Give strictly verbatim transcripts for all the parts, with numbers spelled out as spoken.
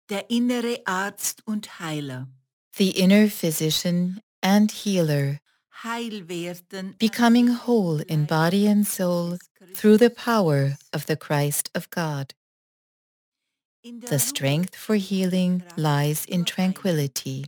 Der innere Arzt und Heiler. The inner physician and healer, Heil werden becoming whole in body and soul through the power of the Christ of God. The strength for healing lies in tranquility.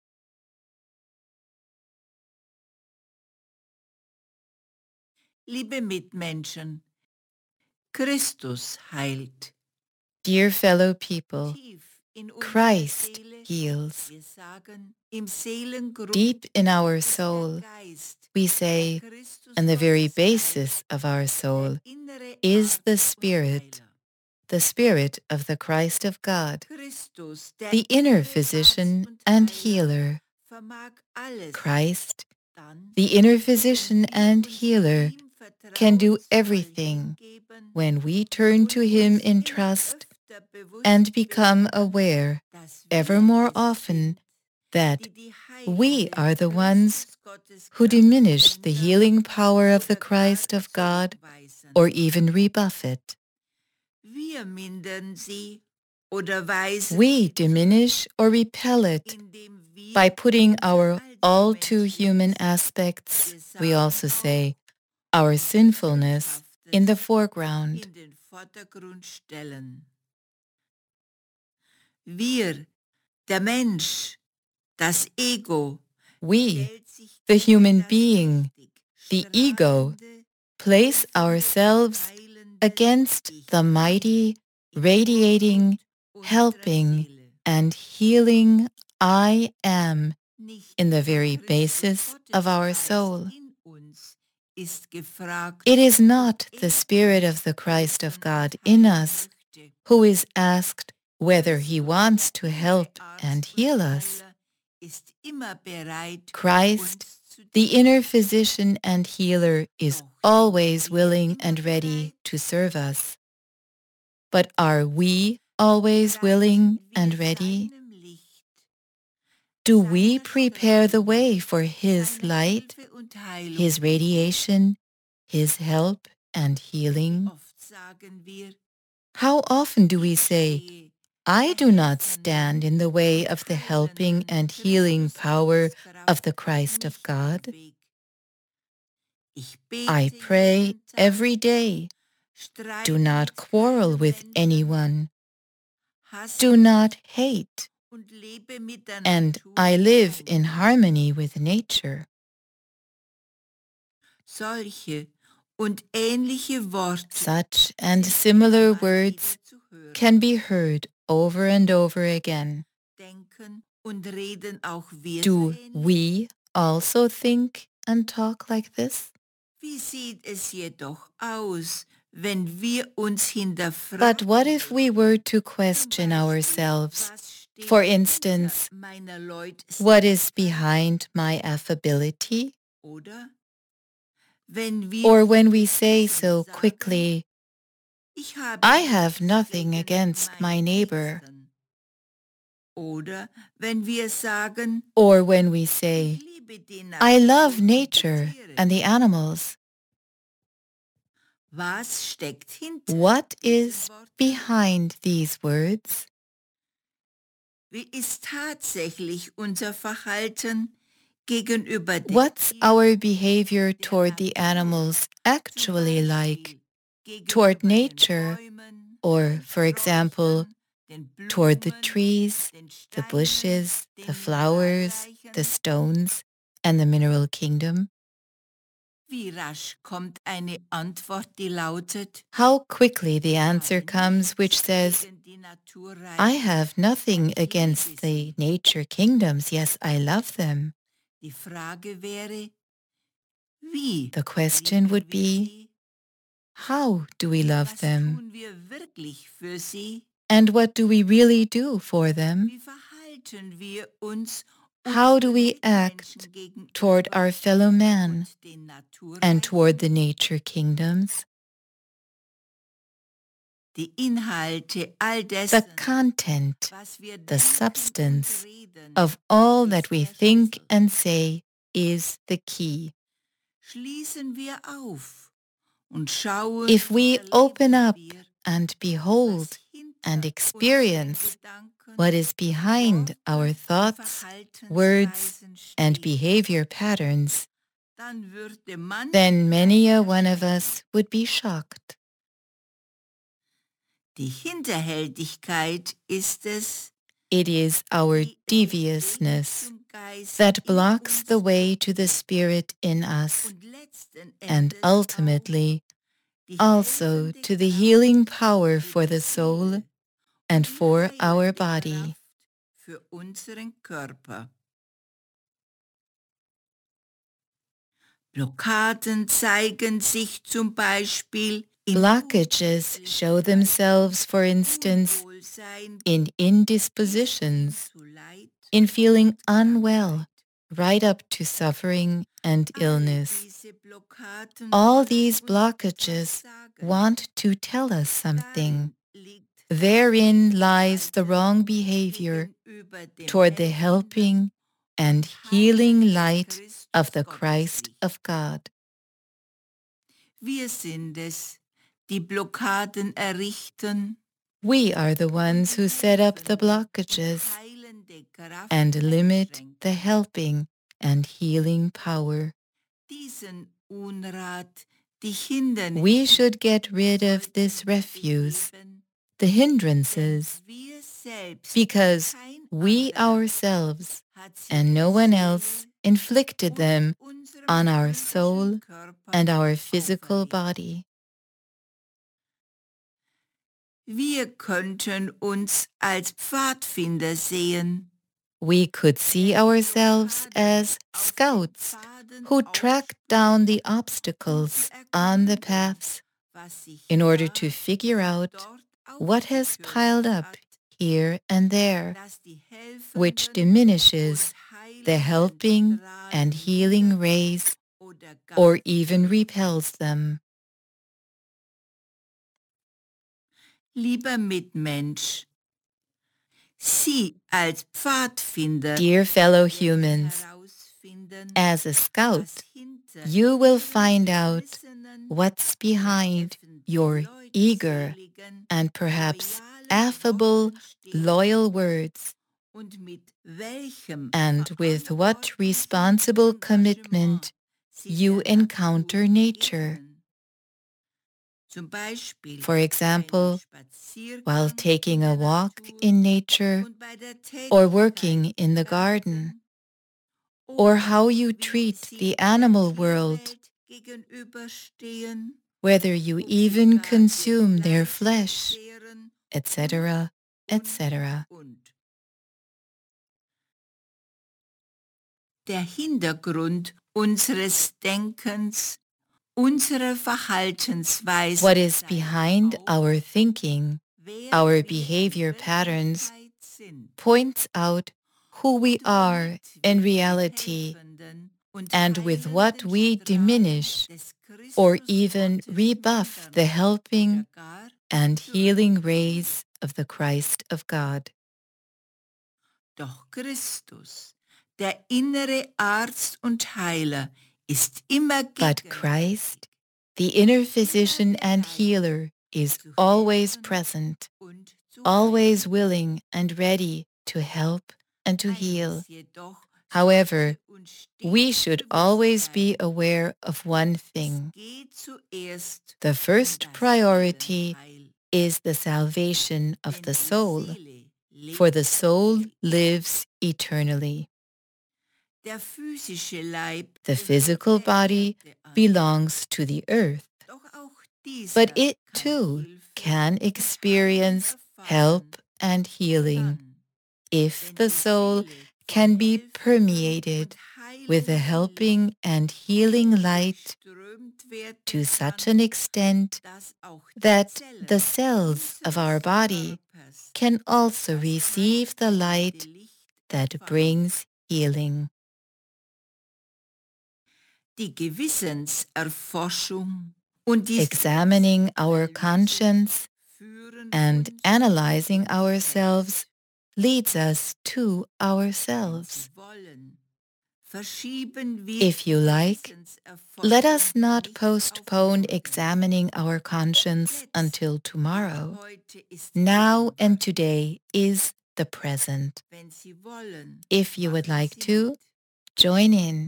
Liebe Mitmenschen, Christus heilt. Dear fellow people, Tief in unserer Christ Seele, heals. wir sagen, im Seelengrund Deep in our ist der soul, Geist, we der say, Christus and the very Gottes heilt, basis of our soul der innere is the Arzt und Spirit, Heiler. the Spirit of the Christ of God, Christus, der the inner innere physician Arzt und and Heiler, healer. vermag alles. Christ, Dann, the inner wenn physician wir and uns healer, ihm can do vertrauensvoll everything hingeben when we turn to und Him uns in immer trust öfter bewusst and become werden, aware dass ever wir more es often sind, that die die we heilende are the ones Christus Gottes who Kraft diminish the verhindern healing power of the oder gar Christ of God zurückweisen. or even rebuff it. Wir mindern sie oder weisen We sie diminish or repel zurück, it indem wir by putting unser our all too human allzumenschliches, aspects, wir we sagen also auch say, our sinfulness, in the Sündhaftes, foreground. in den Vordergrund stellen. Wir, der Mensch, das Ego, We, stellt sich the gegen human das being, mächtig the ego, strahlende, place offene ourselves und heilende against Ich the mighty, in radiating, Urgrund unserer helping, Seele. and healing I am Nicht in the der very Christus basis of Gottes our Geist soul. in uns ist gefragt, It is ob not the er Spirit uns of the Christ of helfen God und in heilen us möchte. who is asked whether He Christus, wants der to innere help and Arzt und heal us. Heiler, ist immer bereit, Christ, uns zu the dienen. inner physician and healer, is Doch sind always wir willing immer and ready bereit? to serve us. But are we always Bereiten willing wir and ready? seinem Licht, Do we seiner prepare the Strahlung, way for His seiner light, Hilfe und Heilung His bevor? radiation, His help and Wie healing? oft sagen wir, How often do we ich say, stehe I der do not helfenden stand in the way und of the helping heilenden and healing Christus power Gottes of Kraft the auf Christ of mich im God? Weg. Ich I bete pray jeden Tag, every day. Do streite not mit quarrel keinem with Menschen, anyone. hasse Do not nicht hate. und lebe mit der And Natur I in live in Einklang. harmony with nature. Solche und ähnliche Worte Such and sind similar immer mal words wieder zu hören. can be heard over and over again. Denken und reden auch wir so Do ähnlich? we also think and talk like this? Wie sieht es jedoch aus, wenn wir uns hinterfragen? But what if we were to Zum question Beispiel, ourselves? was steht For hinter instance, meiner what is Leutselichkeit? behind my affability? Oder wenn wir Or when we say unterdessen so sagen, quickly, ich habe I have nichts nothing gegen against my meinen neighbor. Nächsten. Oder wenn wir sagen, Or when we ich say, liebe die I Natur love und die nature Tiere. and the animals. Was steckt hinter What diesen is Worten? behind these words? Wie ist tatsächlich unser Verhalten gegenüber den What's our Tieren, behavior der toward the Natur, animals zum actually like? Beispiel Toward gegenüber den nature, Bäumen, or, den for example, Sträuchern, den toward the Blumen, trees, den the Steinen, bushes, the den flowers, the Mineralreichen? stones, and the mineral kingdom? Wie rasch kommt eine Antwort, die lautet, How quickly the ich answer habe comes which nichts says, gegen die I Naturreiche have und nothing ich liebe against the sie. nature kingdoms. Yes, I love them. Die Frage wäre, wie The question lieben would wir be, sie? how do we love Was them? tun wir wirklich für sie? And what do we really do for them? Wie verhalten wir uns How do unseren we Mitmenschen act toward gegenüber our fellow man und den and toward the Naturreichen? nature kingdoms? Die Inhalte all The dessen, content, was wir the denken und substance reden, of all that ist we der think Schlüssel. and say is the key. Schließen wir auf und schauen If und we open erleben up wir, and was behold and hinter unseren experience Gedanken what is behind our thoughts, words, and behavior patterns, then many a one of us would be shocked. Die Hinterhältigkeit ist es, It is our deviousness that blocks the way to the Spirit in us, and ultimately also to the healing power for the soul and for our body. für unseren Körper. Blockaden zeigen sich zum Beispiel in Blockages show themselves, for instance, in indispositions, in feeling unwell, right up to suffering and illness. All these blockages want to tell us something. Therein lies the wrong behavior toward the helping and healing light of the Christ of God. Wir sind es, die Blockaden errichten. We are the ones who set up the blockages and limit the helping and healing power. Diesen Unrat, die Hindernisse, We should get rid of this refuse, the hindrances, because we ourselves and no one else inflicted them on our soul and our physical body. Wir könnten uns als Pfadfinder sehen. We could see ourselves as scouts who track down the obstacles on the paths in order to figure out what has piled up here and there, which diminishes the helping and healing rays or even repels them. Lieber Mitmensch, Sie als Pfadfinder, Dear fellow humans, as a scout, you will find out what's behind your eager and perhaps affable, loyal words, and with what responsible commitment you encounter nature. For example, while taking a walk in nature or working in the garden, or how you treat the animal world, whether you even consume their flesh, et cetera, et cetera. Der Hintergrund unseres Denkens, unserer Verhaltensweise, What is behind our thinking, our behavior patterns, points out who we are in reality and with what we diminish or even rebuff the helping and healing rays of the Christ of God. Doch Christus, der innere Arzt und Heiler, ist immer But Christ, the inner physician and healer, is always present, always willing and ready to help and to heal. However, we should always be aware of one thing. The first priority is the salvation of the soul, for the soul lives eternally. The physical body belongs to the earth, but it too can experience help and healing if the soul can be permeated with the helping and healing light to such an extent that the cells of our body can also receive the light that brings healing. Examining our conscience and analyzing ourselves leads us to ourselves. If you like, let us not postpone examining our conscience until tomorrow. Now and today is the present. Wenn Sie wollen, If you would machen like Sie to, mit. join in.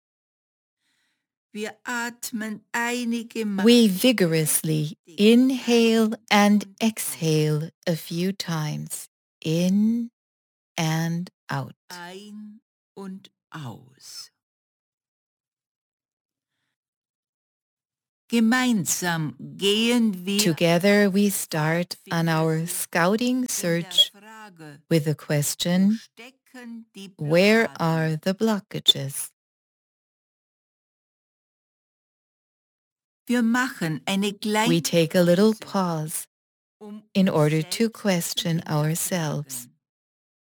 Wir atmen einige Mal We vigorously dick inhale ein and und exhale a few times. In and out. ein und aus. Gemeinsam gehen wir Together we start on our scouting search with the question, where are the blockages? Wir machen eine kleine We take a little pause um in uns order to selbst zu question ourselves. hinterfragen.